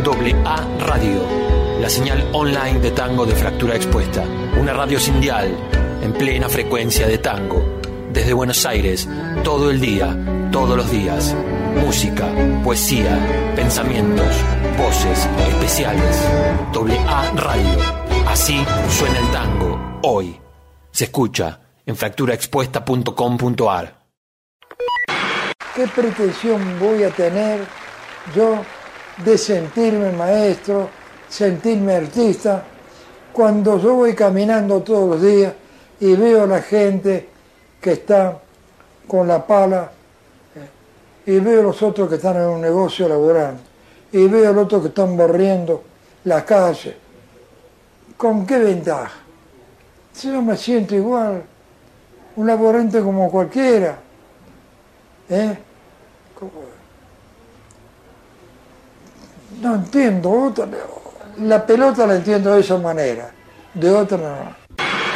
AA Radio, la señal online de tango de Fractura Expuesta. Una radio sin dial, en plena frecuencia de tango. Desde Buenos Aires, todo el día, todos los días. Música, poesía, pensamientos, voces especiales. AA Radio. Así suena el tango, hoy. Se escucha en fracturaexpuesta.com.ar. ¿Qué pretensión voy a tener yo de sentirme maestro, sentirme artista, cuando yo voy caminando todos los días y veo a la gente que está con la pala, y veo a los otros que están en un negocio laborando, y veo a los otros que están barriendo la calle? ¿Con qué ventaja? Si yo me siento igual, un laborante como cualquiera, no entiendo, la pelota la entiendo de esa manera, de otra no.